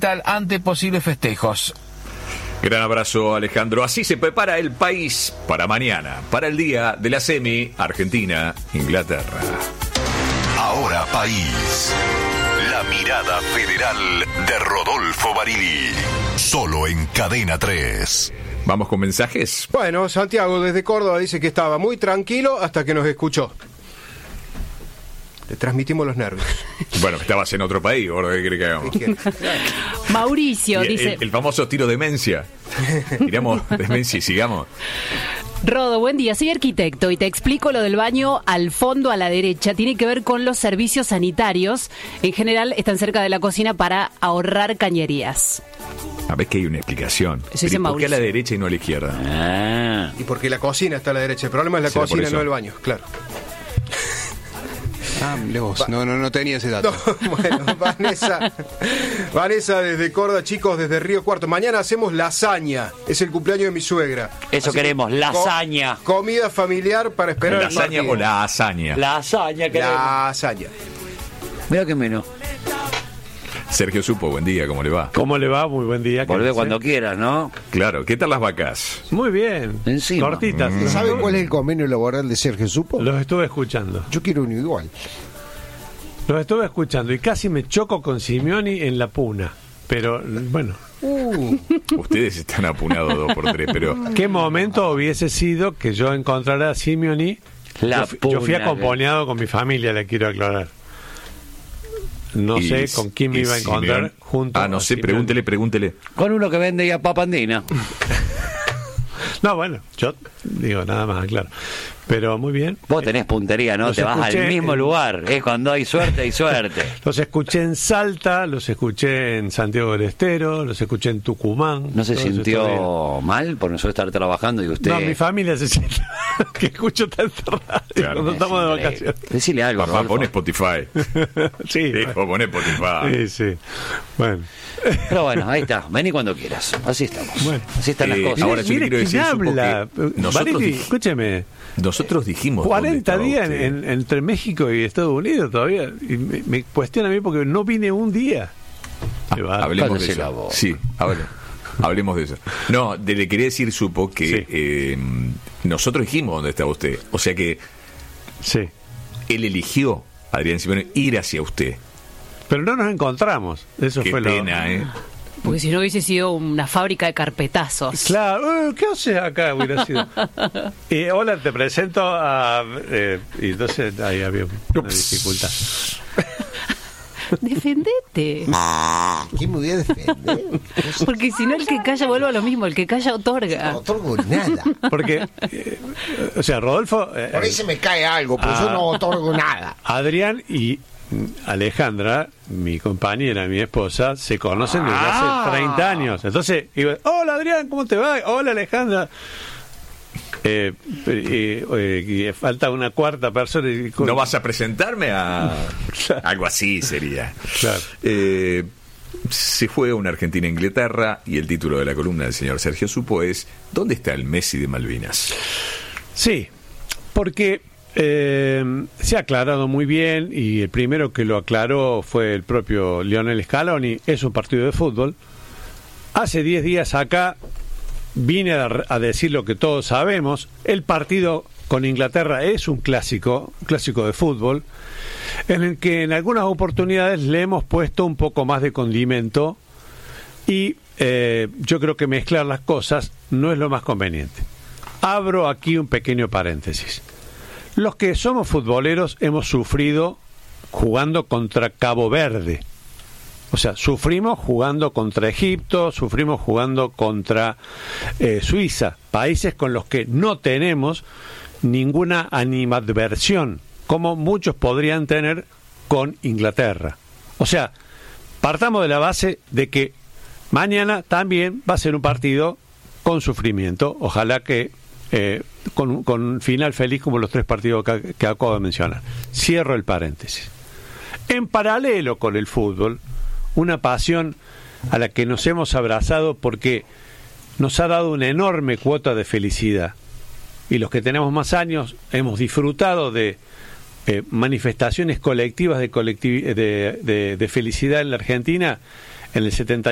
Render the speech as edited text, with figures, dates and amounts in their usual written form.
ante posibles festejos. Gran abrazo, Alejandro. Así se prepara el país para mañana, para el día de la semi Argentina-Inglaterra. Ahora país. La mirada federal de Rodolfo Barili. Solo en Cadena 3. Vamos con mensajes. Bueno, Santiago desde Córdoba dice que estaba muy tranquilo hasta que nos escuchó. Le transmitimos los nervios. Bueno, estabas en otro país, gordo, ¿qué crees que hagamos? Mauricio dice... El famoso tiro demencia. Tiramos demencia y sigamos. Rodo, buen día, soy arquitecto y te explico lo del baño al fondo a la derecha. Tiene que ver con los servicios sanitarios. En general están cerca de la cocina para ahorrar cañerías. A ver que hay una explicación. Eso dice ¿Por qué a la Mauricio. derecha y no a la izquierda? Y porque la cocina está a la derecha. El problema es la ¿Será por cocina, eso? no el baño, claro. Vos. No tenía ese dato. No, bueno, Vanessa desde Córdoba, chicos, desde Río Cuarto. Mañana hacemos lasaña. Es el cumpleaños de mi suegra. Eso Así queremos, que lasaña. Comida familiar para esperar ¿La el hazaña partido. o la hazaña? Lasaña queremos. Lasaña. Mira que menos. Sergio Supo, buen día, ¿cómo le va? ¿Cómo le va? Muy buen día. Volvé ¿qué cuando dice? quieras, ¿no? Claro, ¿qué tal las vacas? Muy bien. Encima. Cortitas. ¿Saben cuál es el convenio laboral de Sergio Supo? Los estuve escuchando. Yo quiero uno igual. Los estuve escuchando y casi me choco con Simeoni en la puna. Pero, bueno, Ustedes están apunados 2x3, pero... ¿qué momento hubiese sido que yo encontrara a Simeoni? La Yo fui puna, acompañado con mi familia, le quiero aclarar. No y- sé con quién me y iba a encontrar Simeón- junto Ah, no a sé, Simeoni. pregúntele. Con uno que vende ya papa andina. No, bueno, yo digo nada más, claro. Pero muy bien. Vos tenés puntería, ¿no? Los Te vas escuché al mismo en- lugar. Es cuando hay suerte, hay suerte. Los escuché en Salta, los escuché en Santiago del Estero, los escuché en Tucumán. ¿No se todos estos días. sintió mal por nosotros estar trabajando y usted? No, mi familia se siente que escucho tanta radio Claro. cuando estamos de Decile- vacaciones. Decile algo, Papá, Rodolfo. pone Spotify. Sí, Hijo, pone Spotify. sí, sí. Bueno. Pero bueno, ahí está. Vení cuando quieras. Así estamos. Bueno. Así están las cosas. Ahora yo le Mire quiero quién decir, Supo, habla. que nosotros Barili, dij- escúcheme. Nosotros dijimos 40 dónde días estaba usted. entre México y Estados Unidos todavía. Y me cuestiona a mí porque no vine un día. Qué bárbaro. Hablemos de Cállese la eso. boca. Sí, hablemos de eso. No, le quería decir, Supo, que Sí. nosotros dijimos dónde estaba usted. O sea que Sí. él eligió, Adrián Simeone, ir hacia usted. Pero no nos encontramos. Eso Qué fue pena, ¿eh? Porque si no hubiese sido una fábrica de carpetazos. Claro, ¿qué haces acá? Hubiera sido. Hola, te presento a. Y entonces ahí había una dificultad. Defendete. ¿Quién me voy a defender? Porque si no, el que calla vuelve a lo mismo. El que calla otorga. No otorgo nada. Porque, o sea, Rodolfo. Por ahí se me cae algo, pero yo no otorgo nada. Adrián y Alejandra, mi compañera, mi esposa, se conocen desde hace 30 años. Entonces, iba, hola Adrián, ¿cómo te va? Hola Alejandra. Y falta una cuarta persona. ¿No vas a presentarme a algo así sería? Claro. Se juega una Argentina-Inglaterra y el título de la columna del señor Sergio Supo es ¿dónde está el Messi de Malvinas? Sí, porque se ha aclarado muy bien y el primero que lo aclaró fue el propio Lionel Scaloni. Es un partido de fútbol. Hace 10 días acá vine a decir lo que todos sabemos. El partido con Inglaterra es un clásico de fútbol, en el que en algunas oportunidades le hemos puesto un poco más de condimento y yo creo que mezclar las cosas no es lo más conveniente. Abro aquí un pequeño paréntesis. Los que somos futboleros hemos sufrido jugando contra Cabo Verde. O sea, sufrimos jugando contra Egipto, sufrimos jugando contra Suiza, países con los que no tenemos ninguna animadversión, como muchos podrían tener con Inglaterra. O sea, partamos de la base de que mañana también va a ser un partido con sufrimiento, ojalá que con un final feliz como los 3 partidos que acabo de mencionar. Cierro el paréntesis. En paralelo con el fútbol, una pasión a la que nos hemos abrazado porque nos ha dado una enorme cuota de felicidad. Y los que tenemos más años hemos disfrutado de manifestaciones colectivas de felicidad en la Argentina en el 70